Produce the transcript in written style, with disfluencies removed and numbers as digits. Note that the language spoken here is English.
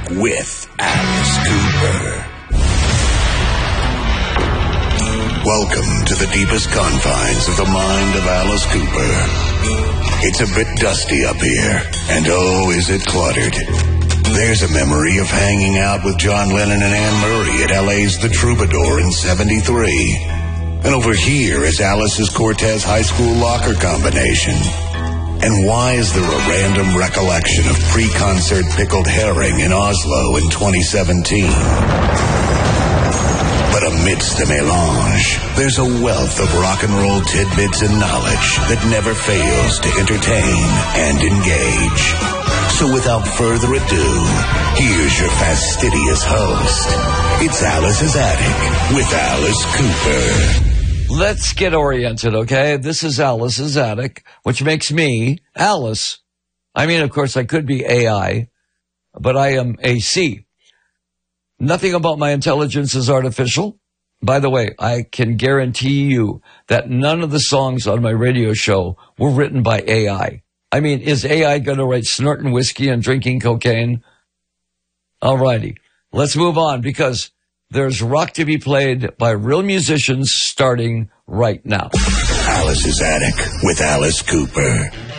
with Alice Cooper. Welcome to the deepest confines of the mind of Alice Cooper. It's a bit dusty up here, and oh, is it cluttered. There's a memory of hanging out with John Lennon and Anne Murray at LA's The Troubadour in '73. And over here is Alice's Cortez High School locker combination. And why is there a random recollection of pre-concert pickled herring in Oslo in 2017? But amidst the melange, there's a wealth of rock and roll tidbits and knowledge that never fails to entertain and engage. So without further ado, here's your fastidious host. It's Alice's Attic with Alice Cooper. Let's get oriented, okay? This is Alice's Attic, which makes me Alice. I mean, of course, I could be AI, but I am AC. Nothing about my intelligence is artificial. By the way, I can guarantee you that none of the songs on my radio show were written by AI. I mean, is AI going to write snorting whiskey and drinking cocaine? Alrighty, let's move on because there's rock to be played by real musicians starting right now. Alice's Attic with Alice Cooper.